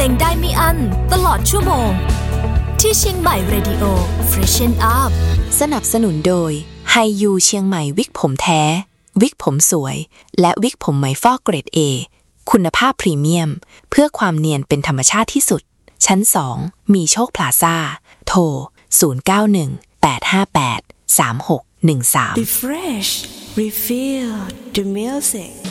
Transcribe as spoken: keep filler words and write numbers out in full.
งได้ไม่อั้นตลอดชั่วโมงที่เชียงใหม่เรดิโอ Freshen Up สนับสนุนโดยไฮยูเชียงใหม่วิกผมแท้วิกผมสวยและวิกผมไหมฟอกเกรด A คุณภาพพรีเมียมเพื่อความเนียนเป็นธรรมชาติที่สุดชั้นสองมีโชคพลาซ่าโทรศูนย์ เก้า หนึ่ง แปด ห้า แปด สาม หก หนึ่ง สาม Refresh Refill the music